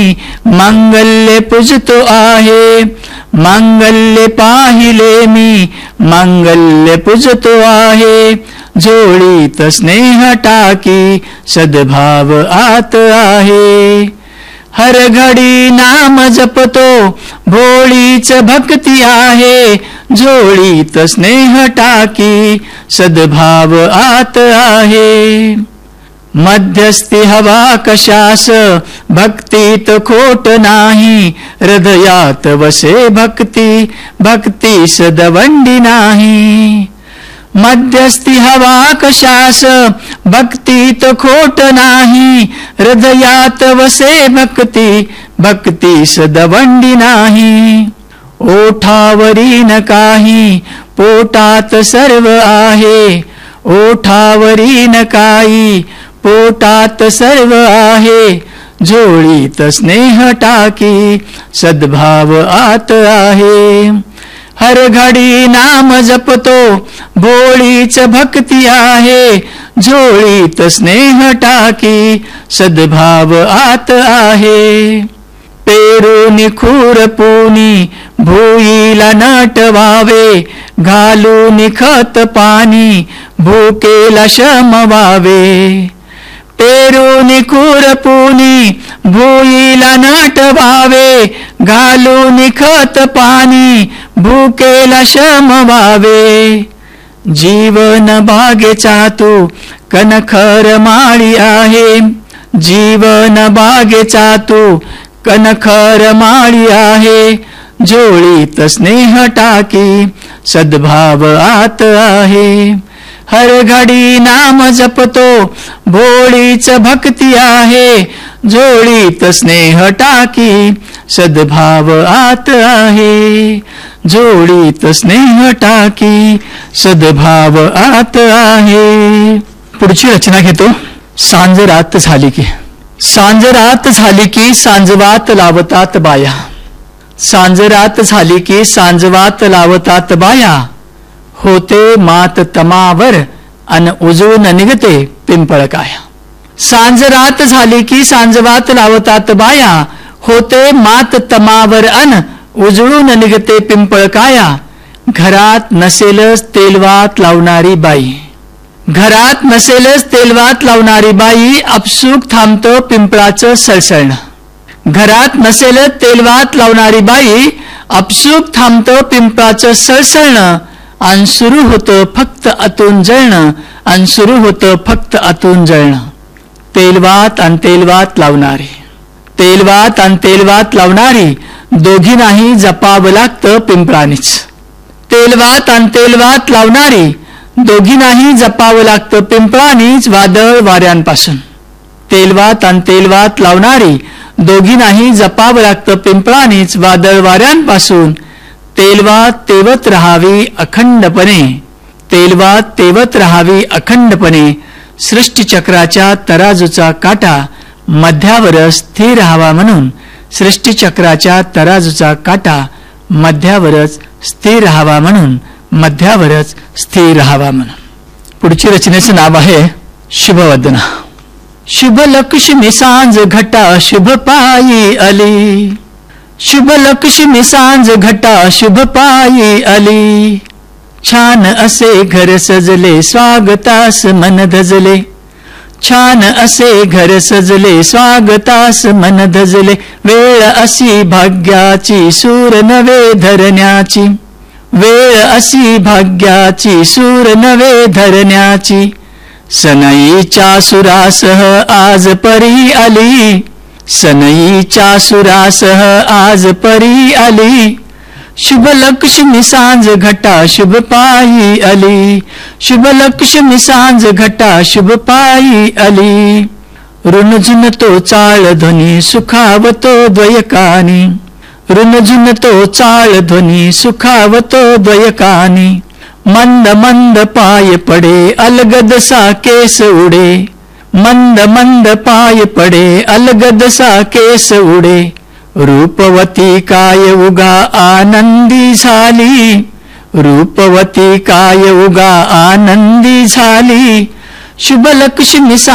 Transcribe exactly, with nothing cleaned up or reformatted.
मांगल्य पूजतो आहे. मांगल्य पाहिले मी मांगल्य पूजतो आहे. जोडीत स्नेह टाकी सद्भाव आत आहे. हर घडी नाम जपतो भोळीच भक्ती आहे. जोडीत स्नेह टाकी सद्भाव आत आहे. मध्यस्थी हवा कशास भक्तीत खोट नाही. हृदयात वसे भक्ती भक्ती सदवंडी नाही. मध्यस्थी हवा कशास भक्तीत खोट नाही. हृदयात वसे भक्ती भक्ती सदवंडी नाही. ओठावरी न काही पोटात सर्व आहे. ओठावरी न काही पोटात सर्व आहे. जोडीत स्नेह टाकी सद्भाव आत आहे. हर घडी नाम जपतो भोळीच भक्ती आहे. जोडीत स्नेह टाकी सद्भाव आत आहे. पेरूनी खुरपुनी भुईला नटवावे. घालून खत पाणी भुकेला शमवावे. पेरूनी खुरपुनी भुईला नटवावे. घालून खत पाणी भुकेला शमवावे. जीवन बागेचा तू कनखर माळी आहे. जीवन बागेचा तू कनखर माळी आहे. जोडीत स्नेह टाकी सद्भाव आत आहे. हर घडी नाम जपतो भोळीच भक्ती आहे. जोडीत स्नेह टाकी सद्भाव आत आहे. जोडीत स्नेह टाकी सद्भाव आत आहे. पुढची रचना घेतो. सांज रात झाली की. सांज रात झाली की सांजवात लावतात बाया. सांज रात झाली की सांजवात लावतात बाया. होते मात तमावर अन उजळून निघते पिंपळ काया. सांज रात झाली की सांजवात लावतात बाया. होते मात तमावर अन उजळून निघते पिंपळ काया. घरात नसेलच तेलवात लावणारी बाई. घरात नसेलच तेलवात लावणारी बाई. अपसूक थांबतं पिंपळाचं सळसळणं. घरात नसेलच तेलवात लावणारी बाई. अपसूक थांबतं पिंपळाचं सळसळणं. अन सुरू होतं फक्त आतून जळणं. अन सुरू होतं फक्त आतून जळणं. तेलवात आणि तेलवात लावणारी. तेलवात आणि तेलवात लावणारी दोघी नाही जपावं लागतं पिंपळानीच. तेलवात आणि तेलवात लावणारी दोघी नाही जपावं लागतं पिंपळानीच वादळ वाऱ्यांपासून. तेलवात आणि तेलवात लावणारी दोघी नाही जपावं लागतं पिंपळानीच वादळ वाऱ्यांपासून. तेलवात तेवत राहावी अखंडपणे. तेलवात तेवत राहावी अखंडपणे. सृष्टीचक्राच्या तराजूचा काटा मध्यावरच स्थिर राहावा म्हणून. सृष्टीचक्राच्या तराजूचा काटा मध्यावरच स्थिर राहावा म्हणून. मध्यावरच स्थिर राहावा म्हणून. पुढची रचनेचं नाव आहे शुभवदना. शुभ लक्ष्मी सांज घटा शुभ पायी आली. शुभ लक्ष्मी सांज घटा शुभ पायी आली. छान असे घर सजले स्वागतास मन धजले. छान असे घर सजले स्वागतास मन धजले. वेळ अशी भाग्याची सूर नवे धरण्याची. वेळ अशी भाग्याची सूर नवे धरण्याची. सनईच्या सुरासह आज परी आली. सनईच्या सुरासह आज परी आली. शुभ लक्ष्मी सांज घटा शुभ पायी आली. शुभ लक्ष्मी सांज घटा शुभ पायी आली. ऋणझुन तो चाळ ध्वनी सुखावतो द्वयकानी. ऋणझुन तो चाळ ध्वनी सुखावतो द्वयकानी. मंद मंद पाय पडे अलगदसा केस उडे. मंद मंद पाय पडे अलगदसा केस उडे. रूपवती काय उगा आनंदी झाली. रूपवती काय उगा आनंदी झाली. शुभ लक्ष्मी